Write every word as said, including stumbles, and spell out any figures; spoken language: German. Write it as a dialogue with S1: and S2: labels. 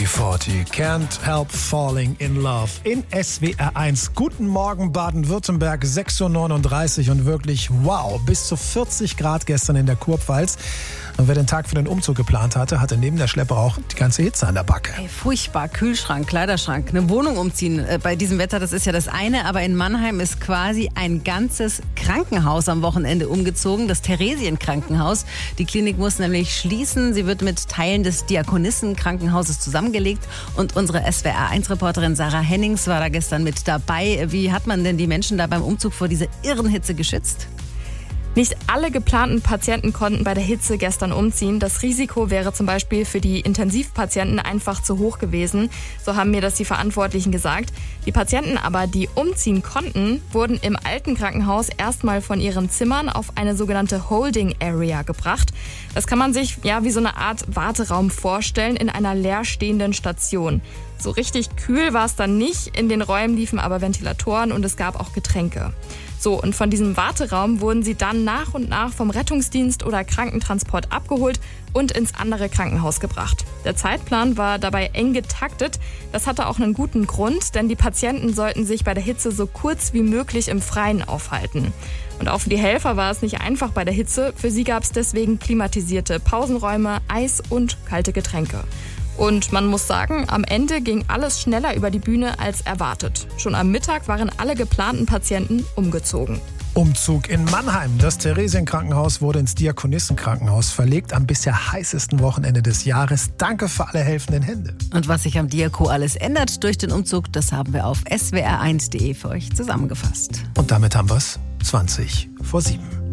S1: vierzig, Can't Help Falling in Love in S W R eins. Guten Morgen Baden-Württemberg, sechs Uhr neununddreißig und wirklich wow, bis zu vierzig Grad gestern in der Kurpfalz. Und wer den Tag für den Umzug geplant hatte, hatte neben der Schleppe auch die ganze Hitze an der Backe.
S2: Ey, furchtbar, Kühlschrank, Kleiderschrank, eine Wohnung umziehen äh, bei diesem Wetter, das ist ja das eine, aber in Mannheim ist quasi ein ganzes Krankenhaus am Wochenende umgezogen, das Theresienkrankenhaus. Die Klinik muss nämlich schließen, sie wird mit Teilen des Diakonissenkrankenhauses zusammengelegt und unsere S W R eins Reporterin Sarah Hennings war da gestern mit dabei. Wie hat man denn die Menschen da beim Umzug vor dieser irren Hitze geschützt?
S3: Nicht alle geplanten Patienten konnten bei der Hitze gestern umziehen. Das Risiko wäre zum Beispiel für die Intensivpatienten einfach zu hoch gewesen. So haben mir das die Verantwortlichen gesagt. Die Patienten aber, die umziehen konnten, wurden im alten Krankenhaus erstmal von ihren Zimmern auf eine sogenannte Holding Area gebracht. Das kann man sich ja wie so eine Art Warteraum vorstellen in einer leerstehenden Station. So richtig kühl war es dann nicht. In den Räumen liefen aber Ventilatoren und es gab auch Getränke. So, und von diesem Warteraum wurden sie dann nach und nach vom Rettungsdienst oder Krankentransport abgeholt und ins andere Krankenhaus gebracht. Der Zeitplan war dabei eng getaktet. Das hatte auch einen guten Grund, denn die Patienten sollten sich bei der Hitze so kurz wie möglich im Freien aufhalten. Und auch für die Helfer war es nicht einfach bei der Hitze. Für sie gab es deswegen klimatisierte Pausenräume, Eis und kalte Getränke. Und man muss sagen, am Ende ging alles schneller über die Bühne als erwartet. Schon am Mittag waren alle geplanten Patienten umgezogen.
S1: Umzug in Mannheim. Das Theresienkrankenhaus wurde ins Diakonissenkrankenhaus verlegt am bisher heißesten Wochenende des Jahres. Danke für alle helfenden Hände.
S2: Und was sich am Diako alles ändert durch den Umzug, das haben wir auf S W R eins punkt de für euch zusammengefasst.
S1: Und damit haben wir es zwanzig vor sieben.